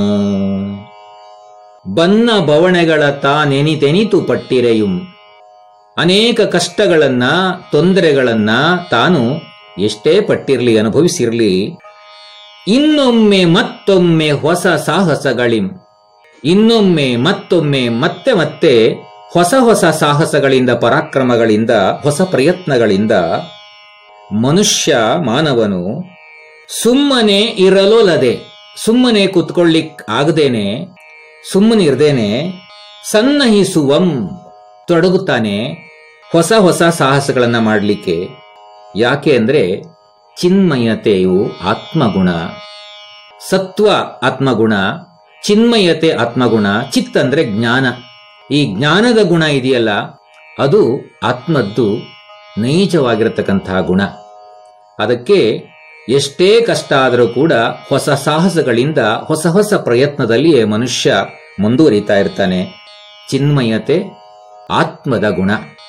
ಬನ್ನ ಬವಣೆಗಳ ತಾನೆನಿತೆನಿತು ಪಟ್ಟಿರೆಯುಂ. ಅನೇಕ ಕಷ್ಟಗಳನ್ನ, ತೊಂದರೆಗಳನ್ನ ತಾನು ಎಷ್ಟೇ ಪಟ್ಟಿರ್ಲಿ, ಅನುಭವಿಸಿರ್ಲಿ, ಇನ್ನೊಮ್ಮೆ ಮತ್ತೊಮ್ಮೆ ಹೊಸ ಸಾಹಸಗಳಿಂ, ಇನ್ನೊಮ್ಮೆ ಮತ್ತೊಮ್ಮೆ ಮತ್ತೆ ಮತ್ತೆ ಹೊಸ ಹೊಸ ಸಾಹಸಗಳಿಂದ, ಪರಾಕ್ರಮಗಳಿಂದ, ಹೊಸ ಪ್ರಯತ್ನಗಳಿಂದ ಮನುಷ್ಯ ಮಾನವನು ಸುಮ್ಮನೆ ಇರಲೋಲದೆ, ಸುಮ್ಮನೆ ಕುತ್ಕೊಳ್ಳಿಕ್ ಆಗದೇನೆ, ಸುಮ್ಮನಿರ್ದೇನೆ ಸನ್ನಹಿಸುವಂ, ತೊಡಗುತ್ತಾನೆ ಹೊಸ ಹೊಸ ಸಾಹಸಗಳನ್ನ ಮಾಡಲಿಕ್ಕೆ. ಯಾಕೆ ಅಂದ್ರೆ ಚಿನ್ಮಯತೆಯು ಆತ್ಮಗುಣ, ಸತ್ವ ಆತ್ಮಗುಣ, ಚಿನ್ಮಯತೆ ಆತ್ಮಗುಣ. ಚಿತ್ ಅಂದ್ರೆ ಜ್ಞಾನ. ಈ ಜ್ಞಾನದ ಗುಣ ಇದೆಯಲ್ಲ, ಅದು ಆತ್ಮದ್ದು ನೈಜವಾಗಿರತಕ್ಕಂತಹ ಗುಣ. ಅದಕ್ಕೆ ಎಷ್ಟೇ ಕಷ್ಟ ಆದರೂ ಕೂಡ ಹೊಸ ಸಾಹಸಗಳಿಂದ, ಹೊಸ ಹೊಸ ಪ್ರಯತ್ನದಲ್ಲಿಯೇ ಮನುಷ್ಯ ಮುಂದುವರಿತಾ ಇರ್ತಾನೆ. ಚಿನ್ಮಯತೆ ಆತ್ಮದ ಗುಣ.